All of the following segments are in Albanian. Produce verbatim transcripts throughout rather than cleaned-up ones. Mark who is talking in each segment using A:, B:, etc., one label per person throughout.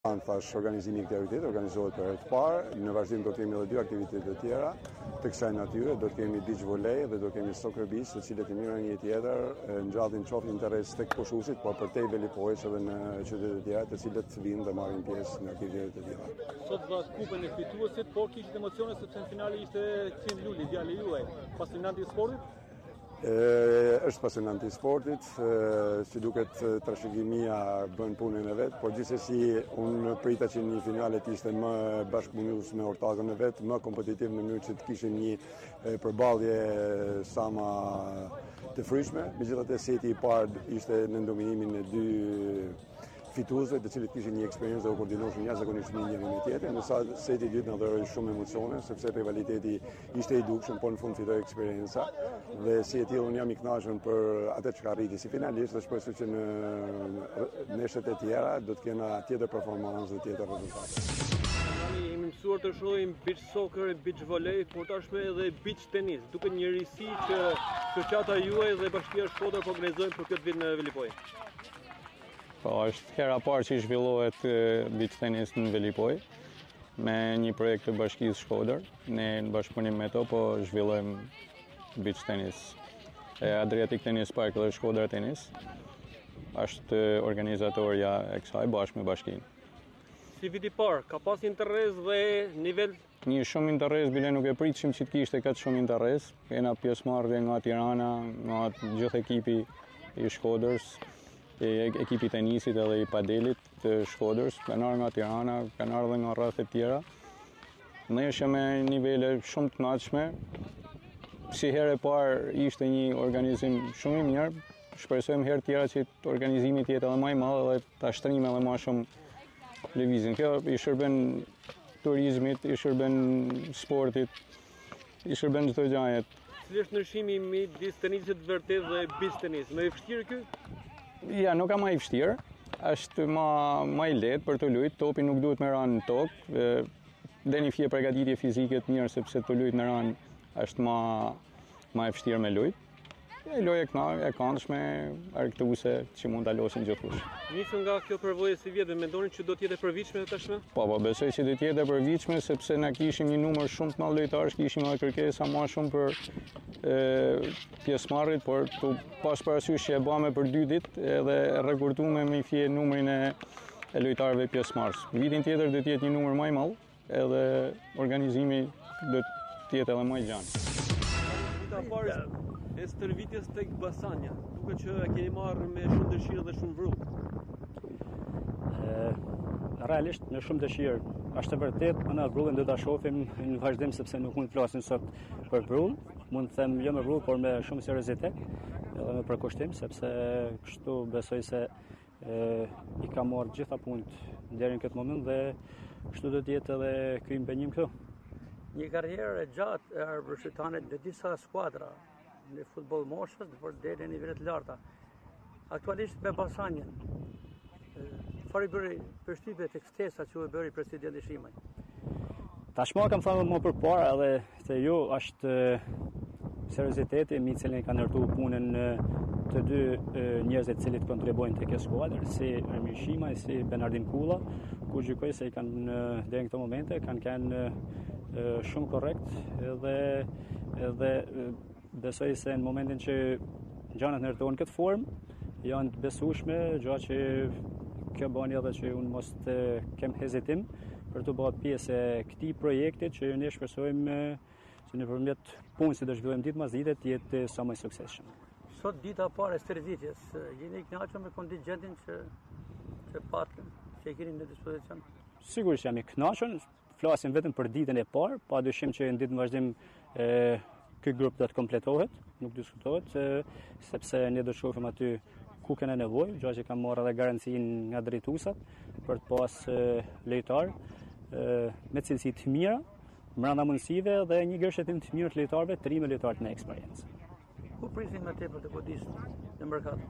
A: Thash organizimi i këtij aktiviteti organizohet për herë të parë. Në vazhdim do të kemi edhe dy aktivitete të tjera të kësaj natyre. Do të kemi beach volley dhe do të kemi soccer beach, të cilët i mirë një tjetër ngjallin qoftë interes tek pushuesit, por për te velipojës edhe në qytete të tjera, të cilët vinë dhe marrin pjesë në aktivitete të tjera.
B: Sot vras kupën e fituesit, por kishit emocione sepse në finale ishte Ksim Luli, djali juaj, pasionanti i sportit.
A: E, është pasionanti i sportit, e, si duket trashëgimia bën punën e vet, por gjithsesi unë prita që një finale të ishte më bashkëpunues me ortakën e vet, më kompetitiv në mënyrë që të kishim një e, përballje sa më të fryshme. Megjithatë seti i parë ishte në ndominimin e dy fituesve, të cilët kishin një eksperiencë dhe u koordinonin jashtëzakonisht mirë njëri me tjetrin, ndërsa seti i dytë na dhuroi shumë emocione, sepse rivaliteti ishte i dukshëm, por në fund fitoi eksperjenca. Dhe si e tillë unë jam i kënaqur për atë çka arriti si finalist dhe shpresoj që në neshet e tjera do të kena tjetër performancë dhe tjetër rezultate.
B: Tani jemi mësuar të shohim beach soccer, beach volley, por tashmë edhe beach tenis. Duket një risi që shoqata juaj dhe Bashkia Shkodër po organizojnë për këtë vit në Velipoj.
C: Po, është hera parë që i zhvillohet beach tenis në Velipoj me një projekt të Bashkisë Shkodër. Ne në bashkëpunim me to po zhvillojmë beach tenis. E Adriatic Tennis Park dhe Shkodra Tenis është organizatorja e kësaj bashkë me bashkinë.
B: Si viti parë, ka pas interes dhe nivel?
C: Një shumë interes, bile nuk e pritshim që të kishte këtë shumë interes. Kena pjesëmarrje nga Tirana, nga gjithë ekipi i Shkodrës, e ekipi tenisit edhe i padelit të Shkodrës, kanë ardhur nga Tirana, kanë ardhur nga rreth e tjera. Ne ishte me nivele shumë të kënaqshme. Si herë e parë ishte një organizim shumë i mirë. Shpresojmë herë tjera që organizimi të jetë edhe më i madh dhe ta shtrim edhe më shumë lëvizjen. Kjo i shërben turizmit, i shërben sportit, i shërben çdo gjëje.
B: Cili është ndryshimi midis tenisit vërtet dhe beach tenis? Më i vështirë ky?
C: Ja, nuk ka më i vështirë. Është më më i lehtë për të luajtur. Topi nuk duhet me rënë në tokë. Dhe një fije përgatitje fizike të mirë sepse të luajt në rënë është më më e vështirë me lujt. Ja, lojë e këndshme, argëtuese që mund ta losin gjithkush.
B: Nisën nga kjo përvojë si vjetë, mendoni që do të jetë e përvitshme tashmë?
C: Po, po, besoj që do të jetë e përvitshme sepse na kishim një numër shumë të madh lojtarësh, kishim edhe kërkesa më shumë për e, pjesëmarrjet, por tu pas parasysh që e bëmë për dy ditë edhe rekorduam me fije numrin e, e lojtarëve pjesëmarrës. Vitin tjetër do të jetë një numër më i madh edhe organizimi do të jetë edhe më i gjatë.
B: Vita parë e stërvitjes tek Basanja, duket që e keni marrë me shumë dëshirë dhe shumë vrull.
D: Realisht me shumë dëshirë. Është e vërtet, në vrullin do ta shohim në vazhdim sepse nuk mund të flasim sot për vrull. Mund të them jo me vrull, por me shumë seriozitet edhe me përkushtim, sepse kështu besoj se e, i ka marrë gjitha punët deri në këtë moment dhe kështu do të jetë edhe ky impenjim këtu.
E: Një karrierë e gjatë e arpërshitanet në disa skuadra në futboll moshës, por deri në nivele të larta. Aktualisht me Basanjen. Çfarë bëri përshtypje tek ftesa që u bëri presidenti Shimaj?
D: Tashmë kam thënë më përpara edhe se ju është serioziteti me i cilin kanë ndërtuar punën të dy njerëzit të cilët kontribuojnë tek kjo skuadër, si Ermir Shimaj, si Benardin Kulla, ku gjykoj se i kanë deri në këto momente kanë kanë shumë korrekt edhe edhe besoj se në momentin që gjanat ndërtohen këtë formë janë të besueshme, gjë që kjo bën edhe që unë mos të kem hezitim për të bërë pjesë e këtij projekti që ne shpresojmë që nëpërmjet punës që do zhvillojmë ditë pas dite të jetë sa më i suksesshëm.
E: Sot dita e parë e stërvitjes, jeni i kënaqur me kontingjentin që që patëm, që e keni në dispozicion?
D: Sigurisht jam i kënaqur, flasim vetëm për ditën e parë, padyshim që në ditën vazhdim e, ky grup do të kompletohet, nuk diskutohet, se, sepse ne do të shohim aty ku kanë nevojë, gjë që kam marrë edhe garancinë nga drejtuesat për të pas lojtar me cilësi të mira, brenda mundësive dhe një gërshetim të mirë të lojtarëve, të rinë lojtarë me eksperiencë.
E: Ku prisin më tepër të godisë në merkato?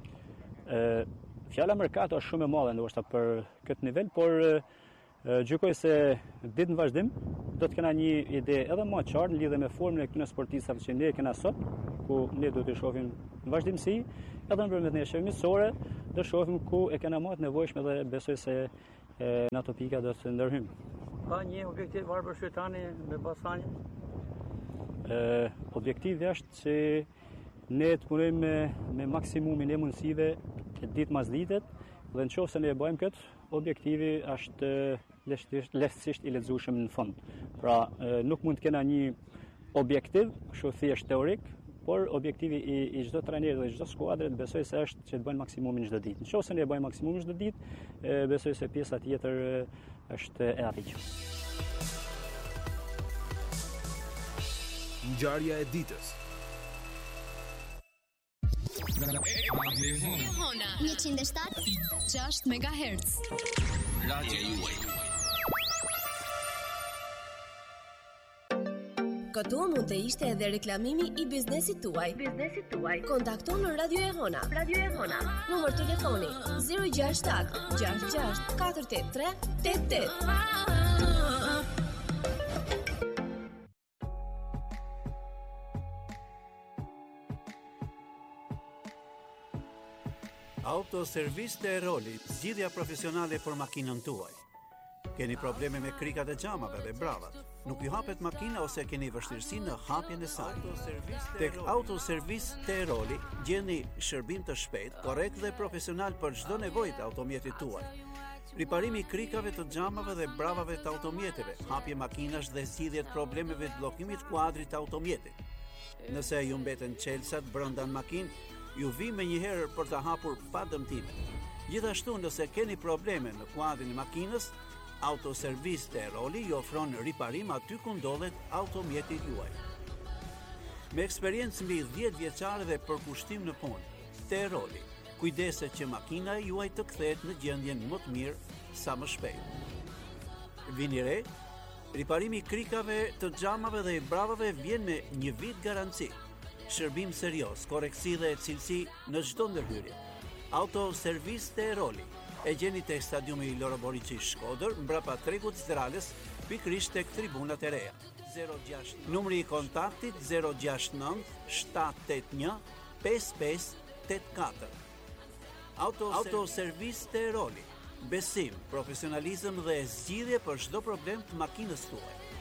D: Ë, fjala merkato është shumë e madhe ndoshta për këtë nivel, por gjykoj se ditë në vazhdim do të kena një ide edhe më të qartë në lidhje me formën e këtyre sportistëve që ne kena sot, ku ne do të shohim në vazhdimsi, edhe nëpërmjet një shërbimore, do shohim ku e kena më të nevojshme dhe besoj se në ato pika do të ndërhym.
E: Ka një objektiv Arbër Shqiptani me Basanjë?
D: Uh, objektivi është që ne të punojmë me, me maksimumin e mundësive ditë mas ditet, dhe në qoftë se ne e bëjmë këtë, objektivi është lehtësisht i lexueshëm në fund. Pra uh, nuk mund të kena një objektiv, kështu thjesht teorik, por objektivi i, i çdo trajneri dhe çdo skuadre besoj se është që të bëjnë maksimumin çdo ditë. Në qoftë se ne e bëjmë maksimumin çdo ditë, besoj se pjesa tjetër është e arritshme.
F: Ngjarja e ditës.
G: njëqind e shtatë e gjashtë megahertz.
F: Radio juaj.
H: Këtu mund të ishte edhe reklamimi i biznesit tuaj. Biznesit tuaj. Kontakto në Radio Ehona. Radio Ehona. Numër telefoni zero gjasht shtat gjasht gjasht katër tetë tre tetë tetë.
I: Autoservis të Eroli, zgjidhja profesionale për makinën tuaj. Keni probleme me krikat e xhamave dhe bravat, nuk ju hapet makina ose keni vështirësi në hapjen e saj. Tek Autoservis të Eroli gjeni shërbim të shpejt, korrekt dhe profesional për çdo nevojë të automjetit tuaj. Riparimi i krikave të xhamave dhe bravave të automjeteve, hapje makinash dhe zgjidhje të problemeve të bllokimit kuadrit të automjetit. Nëse ju mbeten çelësat brenda në makinë, ju vi me njëherë për të hapur pa dëmtime. Gjithashtu, nëse keni probleme në kuadrin e makinës, Autoservis të Eroli ju ofron riparim aty ku ndodhet automjeti juaj. Me eksperiencë mbi dhjetë vjeçare dhe përkushtim në punë, të Eroli, kujdeset që makina juaj të kthehet në gjendjen më të mirë sa më shpejt. Vini re, riparimi i krikave, të xhamave dhe i bravave vjen me një vit garanci. Shërbim serioz, koreksi dhe cilësi në çdo ndërhyrje. Autoservis të Eroli. E gjeni tek stadiumi Loro Boriçi Shkodër, mbrapa tregut Zdrales, pikërisht tek tribunat e reja. Numri i kontaktit zero gjasht nëntë shtat tetë një pesë pesë tetë katër. Autoservis të Eroli. Besim, profesionalizëm dhe zgjidhje për çdo problem të makinës tuaj.